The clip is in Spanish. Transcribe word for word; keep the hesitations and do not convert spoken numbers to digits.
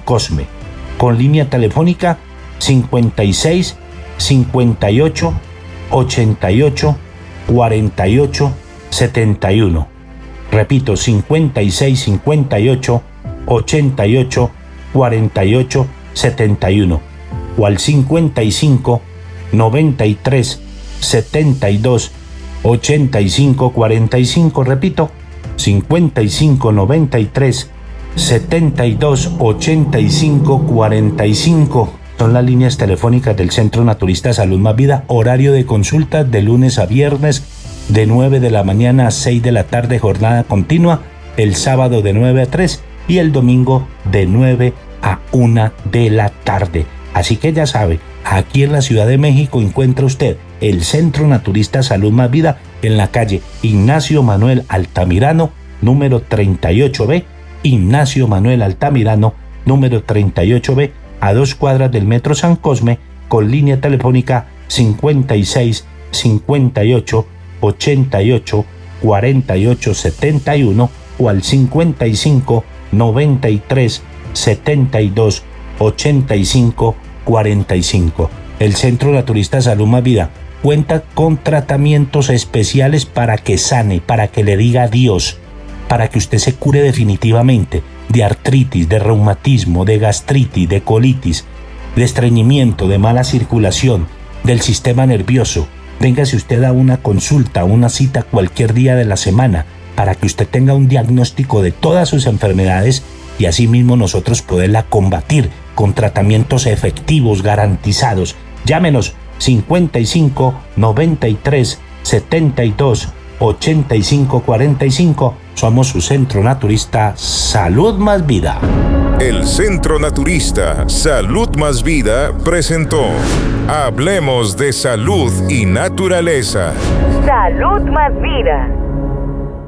Cosme, con línea telefónica cincuenta y seis, cincuenta y ocho, ochenta y ocho, cuarenta y ocho, setenta y uno. Repito, cincuenta y seis, cincuenta y ocho, ochenta y ocho, cuarenta y ocho, setenta y uno. O al cincuenta y cinco, noventa y tres, setenta y dos, ochenta y cinco, cuarenta y cinco. Repito, cincuenta y cinco, noventa y tres, setenta y dos, ochenta y cinco, cuarenta y cinco. Son las líneas telefónicas del Centro Naturista Salud Más Vida. Horario de consulta de lunes a viernes de nueve de la mañana a seis de la tarde, jornada continua. El sábado de nueve a tres y el domingo de nueve a una de la tarde. Así que ya sabe, aquí en la Ciudad de México encuentra usted el Centro Naturista Salud Más Vida en la calle Ignacio Manuel Altamirano, número treinta y ocho B. Ignacio Manuel Altamirano, número treinta y ocho B, a dos cuadras del Metro San Cosme, con línea telefónica cincuenta y seis, cincuenta y ocho, ochenta y ocho, cuarenta y ocho, setenta y uno o al cincuenta y cinco, noventa y tres, setenta y dos, ochenta y cinco, cuarenta y cinco. El Centro Naturista Salud Más Vida cuenta con tratamientos especiales para que sane, para que le diga adiós, para que usted se cure definitivamente de artritis, de reumatismo, de gastritis, de colitis, de estreñimiento, de mala circulación, del sistema nervioso. Véngase usted a una consulta, a una cita cualquier día de la semana para que usted tenga un diagnóstico de todas sus enfermedades y asimismo nosotros poderla combatir con tratamientos efectivos garantizados. Llámenos cincuenta y cinco, noventa y tres, setenta y dos, ochenta y cinco, cuarenta y cinco. Somos su Centro Naturista Salud Más Vida. El Centro Naturista Salud Más Vida presentó Hablemos de Salud y Naturaleza. Salud Más Vida.